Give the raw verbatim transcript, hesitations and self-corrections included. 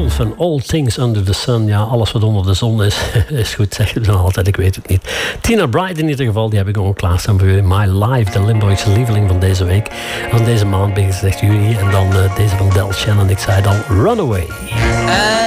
van All Things Under the Sun. Ja, alles wat onder de zon is, is goed, zeggen ze dan altijd. Ik weet het niet. Tina Bright in ieder geval, die heb ik gewoon klaarstaan voor jullie. My Life, de Limburgse lieveling van deze week. Van deze maand, begin gezegd juli. En dan uh, deze van Del Shannon, ik zei het al, Runaway.